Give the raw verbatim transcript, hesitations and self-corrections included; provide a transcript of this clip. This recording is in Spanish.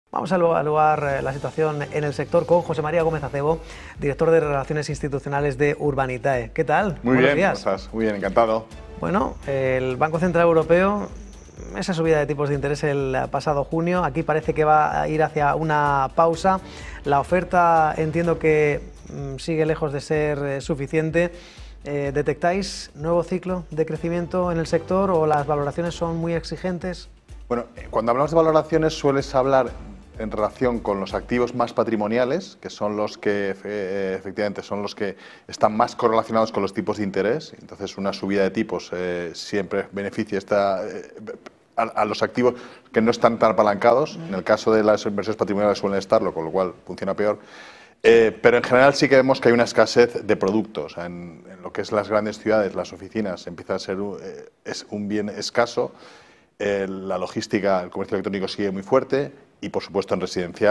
Vamos a evaluar la situación en el sector con José María Gómez Acebo, director de Relaciones Institucionales de Urbanitae. ¿Qué tal? Muy Buenos bien, días. ¿cómo estás? Muy bien, encantado. Bueno, el Banco Central Europeo, esa subida de tipos de interés el pasado junio, aquí parece que va a ir hacia una pausa. La oferta entiendo que mmm, sigue lejos de ser eh, suficiente. Eh, ¿Detectáis nuevo ciclo de crecimiento en el sector o las valoraciones son muy exigentes? Bueno, cuando hablamos de valoraciones sueles hablar en relación con los activos más patrimoniales, que son los que eh, efectivamente son los que están más correlacionados con los tipos de interés. Entonces, una subida de tipos eh, siempre beneficia esta, eh, a, a los activos que no están tan apalancados. En el caso de las inversiones patrimoniales suelen estarlo, con lo cual funciona peor. Eh, pero en general sí que vemos que hay una escasez de productos. En, en lo que es las grandes ciudades, las oficinas, empieza a ser eh, es un bien escaso. Eh, la logística, el comercio electrónico sigue muy fuerte y, por supuesto, en residencial